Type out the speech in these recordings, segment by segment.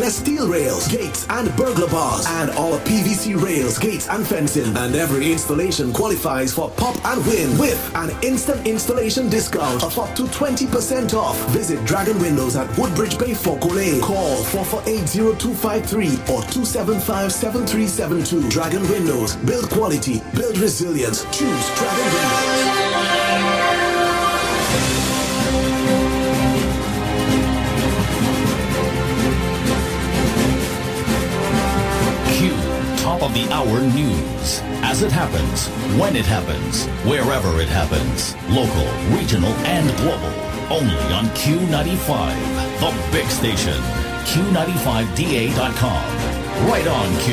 Pioneer Steel Rails, Gates and Burglar Bars, and all PVC rails, gates and fencing. And every installation qualifies for Pop and Win with an instant installation discount of up to 20% off. Visit Dragon Windows at Woodbridge Bay, Fokole. Call 448-0253 or 275-7372. Dragon Windows. Build quality. Build resilience. Choose Dragon Windows. Top of the hour news. As it happens, when it happens, wherever it happens. Local, regional, and global. Only on Q95, the big station. Q95DA.com. Right on Q.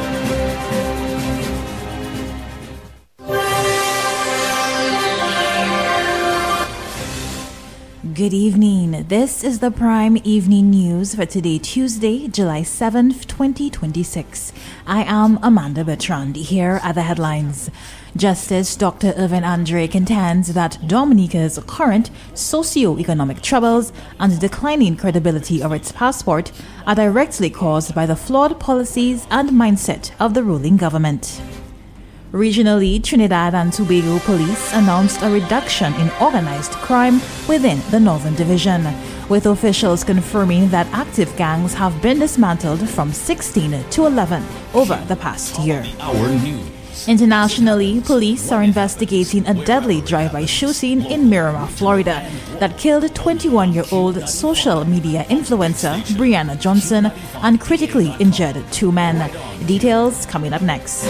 Good evening. This is the Prime Evening News for today, Tuesday, July 7th, 2026. I am Amanda Bertrand. Here are the headlines. Justice Dr. Irvin Andre contends that Dominica's current socio-economic troubles and declining credibility of its passport are directly caused by the flawed policies and mindset of the ruling government. Regionally, Trinidad and Tobago police announced a reduction in organized crime within the Northern Division, with officials confirming that active gangs have been dismantled from 16 to 11 over the past year. Internationally, police are investigating a deadly drive-by shooting in Miramar, Florida, that killed 21-year-old social media influencer Brianna Johnson and critically injured 2 men. Details coming up next.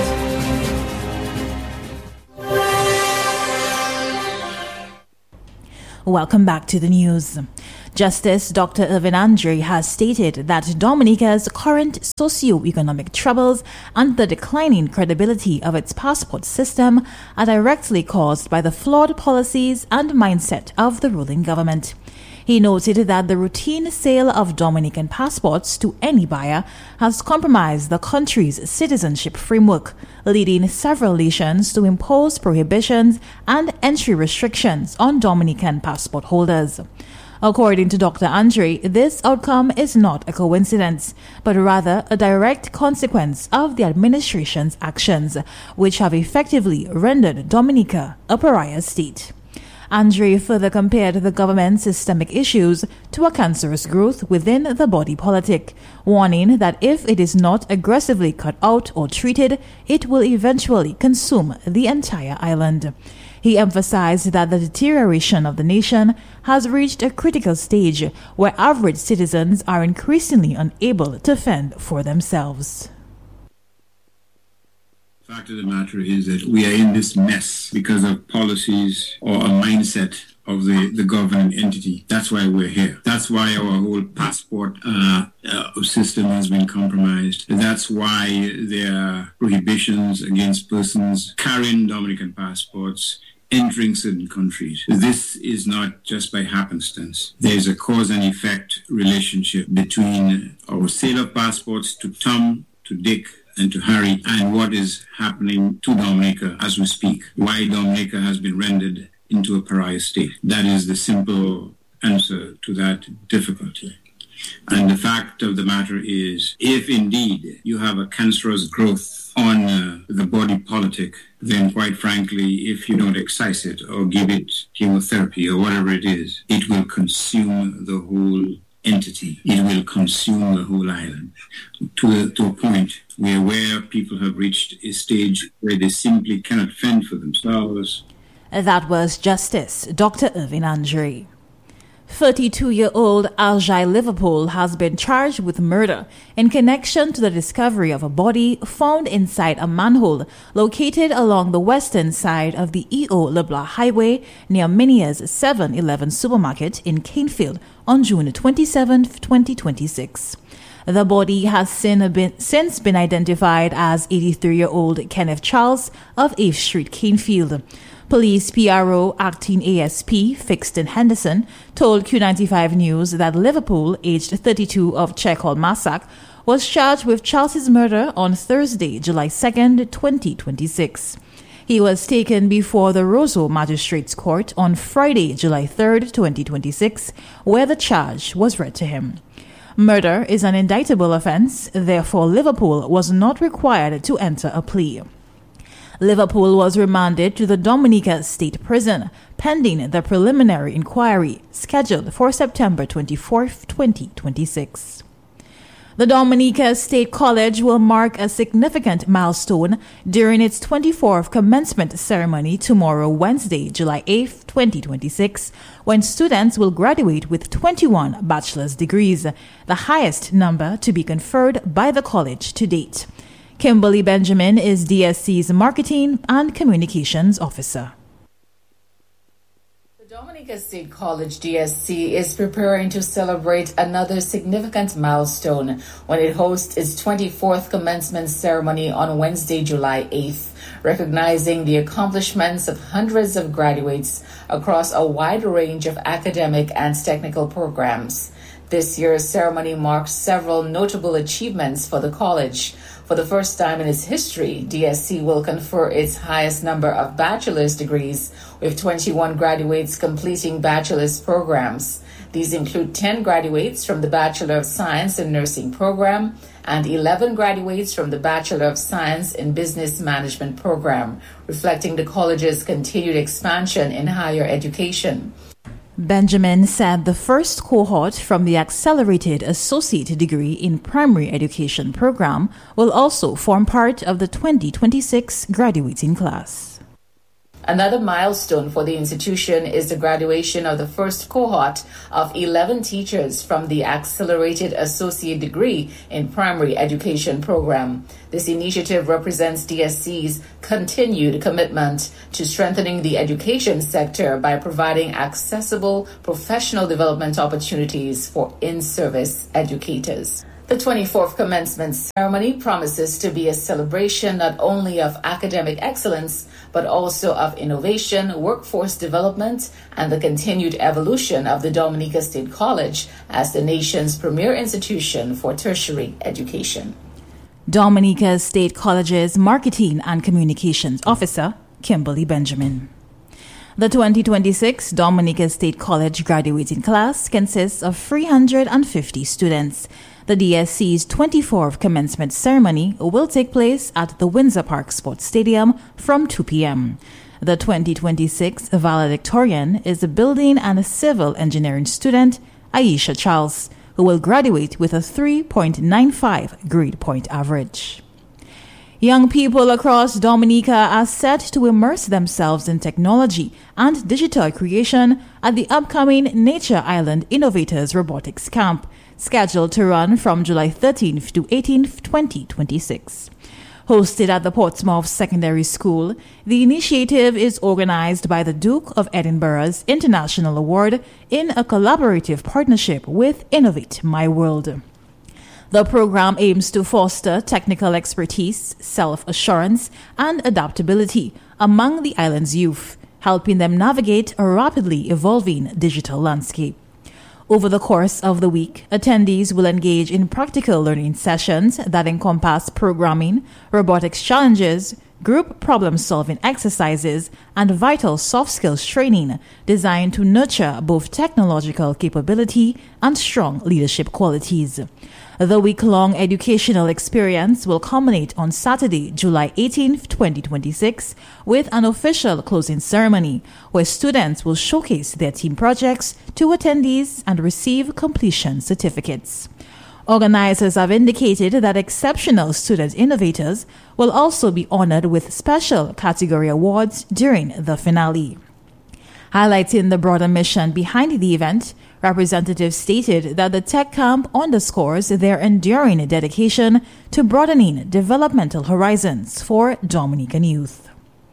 Welcome back to the news. Justice Dr. Irvin Andre has stated that Dominica's current socio-economic troubles and the declining credibility of its passport system are directly caused by the flawed policies and mindset of the ruling government. He noted that the routine sale of Dominican passports to any buyer has compromised the country's citizenship framework, leading several nations to impose prohibitions and entry restrictions on Dominican passport holders. According to Dr. Andre, this outcome is not a coincidence, but rather a direct consequence of the administration's actions, which have effectively rendered Dominica a pariah state. Andre further compared the government's systemic issues to a cancerous growth within the body politic, warning that if it is not aggressively cut out or treated, it will eventually consume the entire island. He emphasized that the deterioration of the nation has reached a critical stage where average citizens are increasingly unable to fend for themselves. The fact of the matter is that we are in this mess because of policies or a mindset of the governing entity. That's why we're here. That's why our whole passport system has been compromised. That's why there are prohibitions against persons carrying Dominican passports entering certain countries. This is not just by happenstance. There's a cause and effect relationship between our sale of passports to Tom, to Dick, and to Harry, and what is happening to Dominica as we speak. Why Dominica has been rendered into a pariah state. That is the simple answer to that difficulty. And the fact of the matter is, if indeed you have a cancerous growth on the body politic, then quite frankly, if you don't excise it or give it chemotherapy or whatever it is, it will consume the whole entity. It will consume the whole island to a point where people have reached a stage where they simply cannot fend for themselves. That was Justice Dr. Irvin Andre. 32-year-old Aljai Liverpool has been charged with murder in connection to the discovery of a body found inside a manhole located along the western side of the E.O. LeBlanc Highway near Minia's 7-Eleven supermarket in Canefield on June 27, 2026. The body has since been identified as 83-year-old Kenneth Charles of 8th Street, Canefield. Police PRO acting ASP Fixton Henderson told Q95 News that Liverpool, aged 32 of Checkhall, Massac, was charged with Charles's murder on Thursday, July 2nd, 2026. He was taken before the Roseau Magistrates Court on Friday, July 3rd, 2026, where the charge was read to him. Murder is an indictable offence, therefore Liverpool was not required to enter a plea. Liverpool was remanded to the Dominica State Prison, pending the preliminary inquiry, scheduled for September 24, 2026. The Dominica State College will mark a significant milestone during its 24th commencement ceremony tomorrow, Wednesday, July 8, 2026, when students will graduate with 21 bachelor's degrees, the highest number to be conferred by the college to date. Kimberly Benjamin is DSC's Marketing and Communications Officer. The Dominica State College DSC is preparing to celebrate another significant milestone when it hosts its 24th commencement ceremony on Wednesday, July 8th, recognizing the accomplishments of hundreds of graduates across a wide range of academic and technical programs. This year's ceremony marks several notable achievements for the college. For the first time in its history, DSC will confer its highest number of bachelor's degrees, with 21 graduates completing bachelor's programs. These include 10 graduates from the Bachelor of Science in Nursing program and 11 graduates from the Bachelor of Science in Business Management program, reflecting the college's continued expansion in higher education. Benjamin said the first cohort from the Accelerated Associate Degree in Primary Education program will also form part of the 2026 graduating class. Another milestone for the institution is the graduation of the first cohort of 11 teachers from the Accelerated Associate Degree in Primary Education program. This initiative represents DSC's continued commitment to strengthening the education sector by providing accessible professional development opportunities for in-service educators. The 24th commencement ceremony promises to be a celebration not only of academic excellence, but also of innovation, workforce development, and the continued evolution of the Dominica State College as the nation's premier institution for tertiary education. Dominica State College's Marketing and Communications Officer, Kimberly Benjamin. The 2026 Dominica State College graduating class consists of 350 students. The DSC's 24th commencement ceremony will take place at the Windsor Park Sports Stadium from 2 p.m. The 2026 valedictorian is a building and a civil engineering student, Aisha Charles, who will graduate with a 3.95 grade point average. Young people across Dominica are set to immerse themselves in technology and digital creation at the upcoming Nature Island Innovators Robotics Camp, scheduled to run from July 13th to 18th, 2026. Hosted at the Portsmouth Secondary School, the initiative is organized by the Duke of Edinburgh's International Award in a collaborative partnership with Innovate My World. The program aims to foster technical expertise, self-assurance, and adaptability among the island's youth, helping them navigate a rapidly evolving digital landscape. Over the course of the week, attendees will engage in practical learning sessions that encompass programming, robotics challenges, group problem-solving exercises, and vital soft skills training designed to nurture both technological capability and strong leadership qualities. The week-long educational experience will culminate on Saturday, July 18th, 2026, with an official closing ceremony where students will showcase their team projects to attendees and receive completion certificates. Organizers have indicated that exceptional student innovators will also be honored with special category awards during the finale. Highlighting the broader mission behind the event, representatives stated that the tech camp underscores their enduring dedication to broadening developmental horizons for Dominican youth.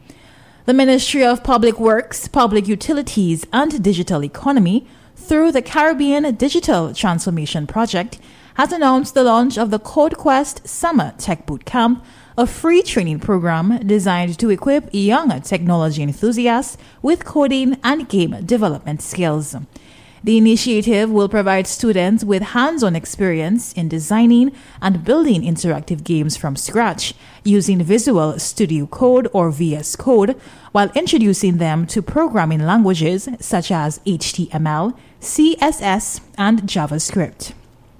The Ministry of Public Works, Public Utilities and Digital Economy, through the Caribbean Digital Transformation Project, has announced the launch of the CodeQuest Summer Tech Bootcamp, a free training program designed to equip young technology enthusiasts with coding and game development skills. The initiative will provide students with hands-on experience in designing and building interactive games from scratch using Visual Studio Code or VS Code, while introducing them to programming languages such as HTML, CSS, and JavaScript.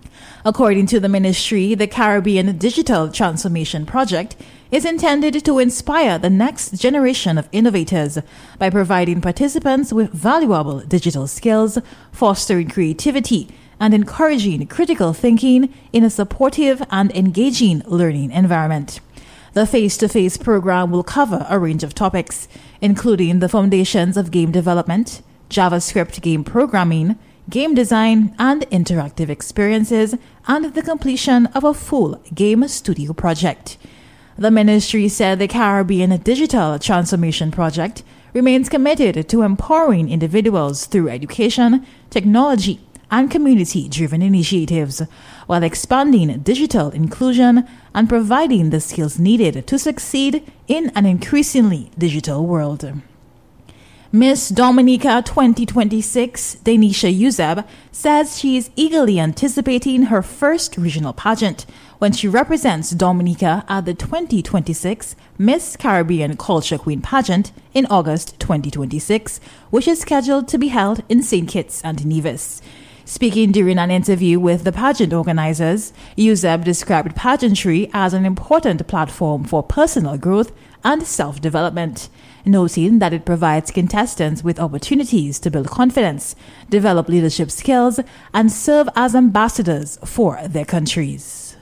According to the ministry, the Caribbean Digital Transformation Project is intended to inspire the next generation of innovators by providing participants with valuable digital skills, fostering creativity, and encouraging critical thinking in a supportive and engaging learning environment. The face-to-face program will cover a range of topics, including the foundations of game development, JavaScript game programming, game design and interactive experiences, and the completion of a full game studio project. The ministry said the Caribbean Digital Transformation Project remains committed to empowering individuals through education, technology, and community-driven initiatives, while expanding digital inclusion and providing the skills needed to succeed in an increasingly digital world. Miss Dominica 2026, Denisha Yuzeb, says she is eagerly anticipating her first regional pageant when she represents Dominica at the 2026 Miss Caribbean Culture Queen pageant in August 2026, which is scheduled to be held in St. Kitts and Nevis. Speaking during an interview with the pageant organizers, Yuzeb described pageantry as an important platform for personal growth and self-development, noting that it provides contestants with opportunities to build confidence, develop leadership skills, and serve as ambassadors for their countries.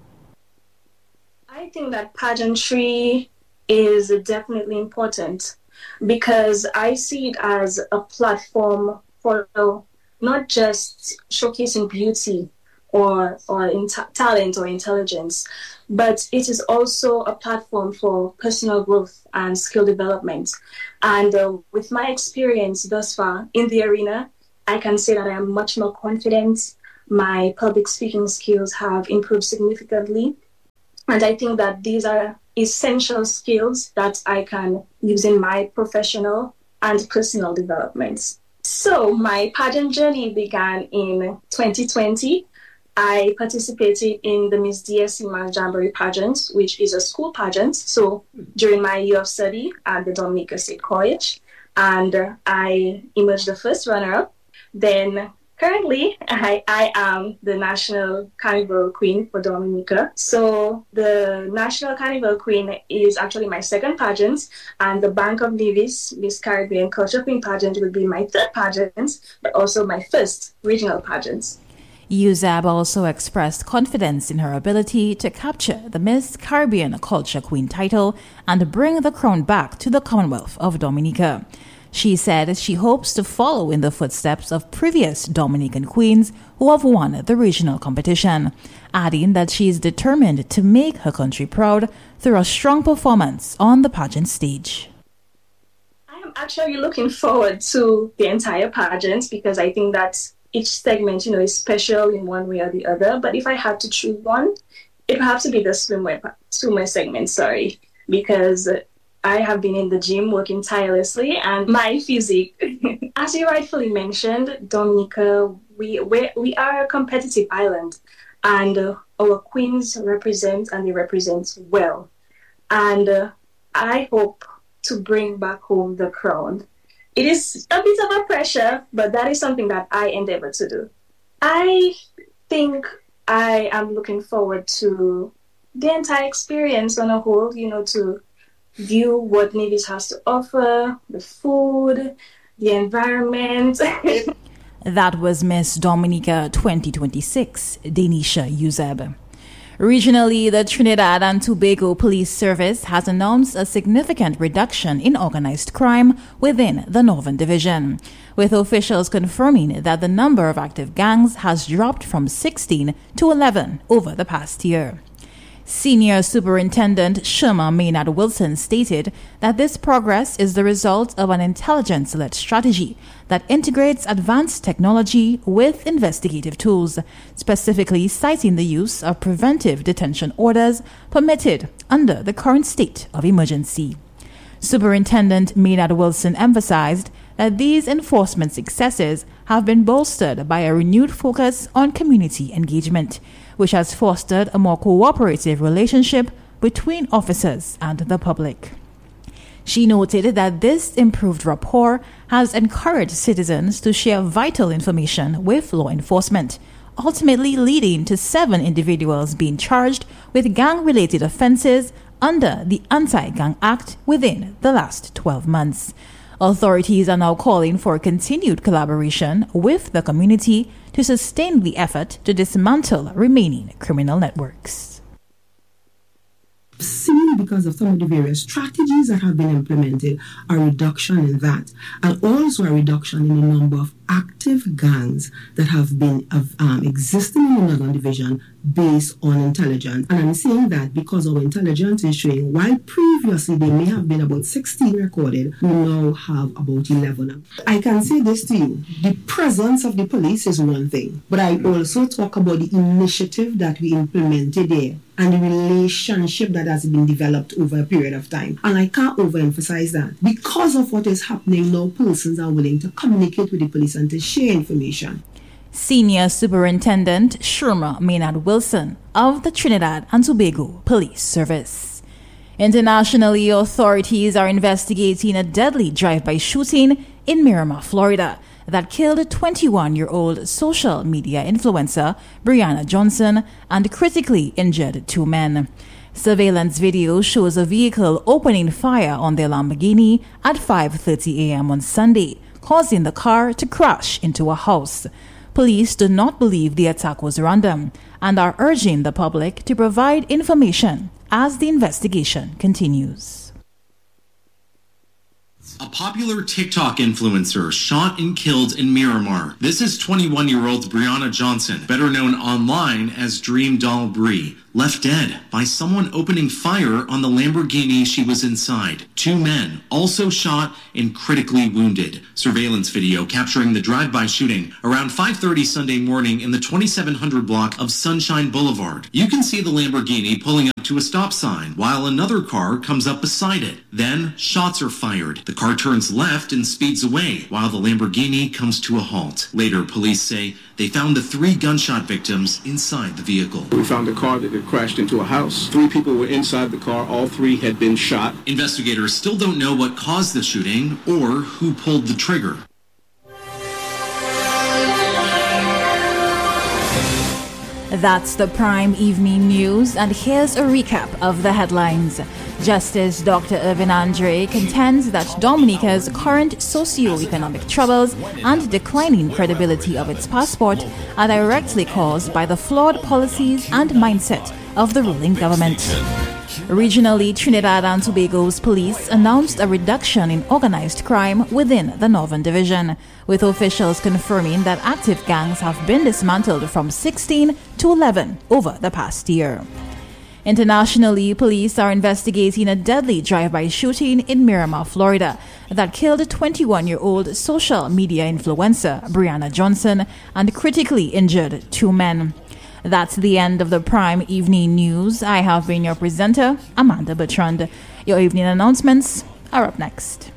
I think that pageantry is definitely important because I see it as a platform for not just showcasing beauty or talent or intelligence, but it is also a platform for personal growth and skill development. And with my experience thus far in the arena, I can say that I am much more confident. My public speaking skills have improved significantly. And I think that these are essential skills that I can use in my professional and personal developments. So my pageant journey began in 2020. I participated in the Miss DSC Mass Jamboree pageant, which is a school pageant. So during my year of study at the Dominica State College, and I emerged the first runner-up. Then currently, I am the National Carnival Queen for Dominica. So the National Carnival Queen is actually my second pageant, and the Bank of Nevis Miss Caribbean Culture Queen pageant will be my third pageant, but also my first regional pageant. Yuzeb also expressed confidence in her ability to capture the Miss Caribbean Culture Queen title and bring the crown back to the Commonwealth of Dominica. She said she hopes to follow in the footsteps of previous Dominican queens who have won the regional competition, adding that she is determined to make her country proud through a strong performance on the pageant stage. I am actually looking forward to the entire pageant because I think that each segment, is special in one way or the other. But if I had to choose one, it would have to be the swimmer segment, because I have been in the gym working tirelessly, and my physique, as you rightfully mentioned, Dominica, we are a competitive island, and our queens represent, and they represent well. And I hope to bring back home the crown. It is a bit of a pressure, but that is something that I endeavor to do. I think I am looking forward to the entire experience on a whole, to view what Nevis has to offer, the food, the environment. That was Miss Dominica 2026, Denisha Yuzeb. Regionally, the Trinidad and Tobago Police Service has announced a significant reduction in organized crime within the Northern Division, with officials confirming that the number of active gangs has dropped from 16 to 11 over the past year. Senior Superintendent Sherma Maynard Wilson stated that this progress is the result of an intelligence-led strategy that integrates advanced technology with investigative tools, specifically citing the use of preventive detention orders permitted under the current state of emergency. Superintendent Maynard Wilson emphasized that these enforcement successes have been bolstered by a renewed focus on community engagement, which has fostered a more cooperative relationship between officers and the public. She noted that this improved rapport has encouraged citizens to share vital information with law enforcement, ultimately leading to 7 individuals being charged with gang-related offences under the Anti-Gang Act within the last 12 months. Authorities are now calling for continued collaboration with the community to sustain the effort to dismantle remaining criminal networks. Seeing, because of some of the various strategies that have been implemented, a reduction in that, and also a reduction in the number of active gangs that have been existing in the Northern Division based on intelligence. And I'm saying that because our intelligence is showing, while previously there may have been about 16 recorded, we now have about 11. I can say this to you, the presence of the police is one thing, but I also talk about the initiative that we implemented there and the relationship that has been developed over a period of time. And I can't overemphasize that. Because of what is happening now, persons are willing to communicate with the police and to share information. Senior Superintendent Sherma Maynard Wilson of the Trinidad and Tobago Police Service. Internationally, authorities are investigating a deadly drive-by shooting in Miramar, Florida, that killed 21-year-old social media influencer Brianna Johnson and critically injured 2 men. Surveillance video shows a vehicle opening fire on their Lamborghini at 5:30 a.m. on Sunday, causing the car to crash into a house. Police do not believe the attack was random and are urging the public to provide information as the investigation continues. A popular TikTok influencer shot and killed in Miramar. This is 21-year-old Brianna Johnson, better known online as Dream Doll Bree, left dead by someone opening fire on the Lamborghini she was inside. 2 men also shot and critically wounded. Surveillance video capturing the drive-by shooting around 5:30 Sunday morning in the 2700 block of Sunshine Boulevard. You can see the Lamborghini pulling up to a stop sign while another car comes up beside it. Then shots are fired. The car turns left and speeds away while the Lamborghini comes to a halt. Later, police say they found the 3 gunshot victims inside the vehicle. We found a car that had crashed into a house. 3 people were inside the car. All 3 had been shot. Investigators still don't know what caused the shooting or who pulled the trigger. That's the Prime Evening News, and here's a recap of the headlines. Justice Dr. Irvin Andre contends that Dominica's current socio-economic troubles and declining credibility of its passport are directly caused by the flawed policies and mindset of the ruling government. Regionally, Trinidad and Tobago's police announced a reduction in organized crime within the Northern Division, with officials confirming that active gangs have been dismantled from 16 to 11 over the past year. Internationally, police are investigating a deadly drive-by shooting in Miramar, Florida, that killed 21-year-old social media influencer Brianna Johnson and critically injured 2 men. That's the end of the Prime Evening News. I have been your presenter, Amanda Bertrand. Your evening announcements are up next.